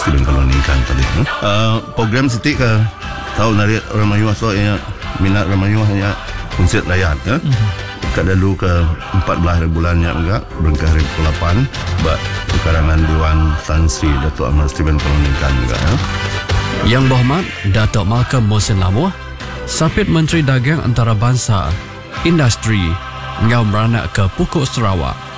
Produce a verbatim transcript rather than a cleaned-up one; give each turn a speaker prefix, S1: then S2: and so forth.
S1: Steven kalau nikah tadi. Uh, program Siti ke tahu narik orang Melayu so ya minat orang Melayu hanya konsert rakyat ya. Mm-hmm. Kat dulu ke empat belas bulannya enggak berengkah hari ke lapan bak karangan Dewan Tan Sri Datuk Ahmad Steven kalau nikah juga ya.
S2: Yang Berhormat Datuk Malcolm Mohsin Lamuh, Sapit Menteri Dagang Antarabangsa, Industri, ngau beranak ke Pokok Sarawak.